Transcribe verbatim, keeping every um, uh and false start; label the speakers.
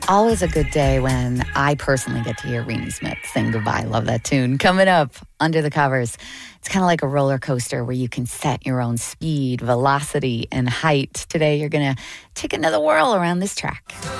Speaker 1: always a good day when I personally get to hear Renee Smith sing Goodbye. Love that tune. Coming up, Under the Covers. It's kind of like a roller coaster where you can set your own speed, velocity, and height. Today, you're going to take another whirl around this track.